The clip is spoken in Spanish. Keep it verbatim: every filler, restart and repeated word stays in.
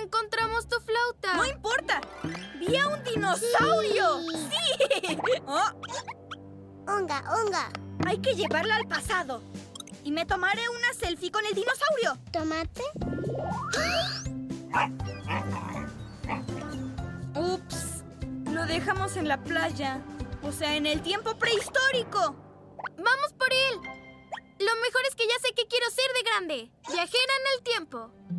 encontramos tu flauta. ¡No importa! ¡Vi a un dinosaurio! ¡Sí! ¡Sí! Oh. Onga, onga. Hay que llevarla al pasado. Y me tomaré una selfie con el dinosaurio. ¿Tomate? Ups. Lo dejamos en la playa. O sea, en el tiempo prehistórico. ¡Vamos por él! Lo mejor es que ya sé qué quiero ser de grande. Viajera en el tiempo.